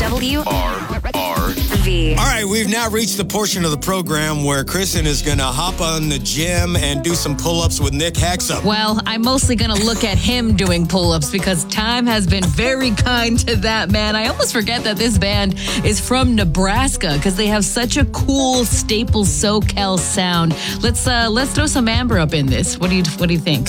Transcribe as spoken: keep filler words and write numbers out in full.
W R R V. All right, we've now reached the portion of the program where Kristen is going to hop on the gym and do some pull-ups with Nick Hexum. Well, I'm mostly going to look at him doing pull-ups because time has been very kind to that man. I almost forget that this band is from Nebraska because they have such a cool staple SoCal sound. Let's uh, let's throw some Amber up in this. What do you What do you think?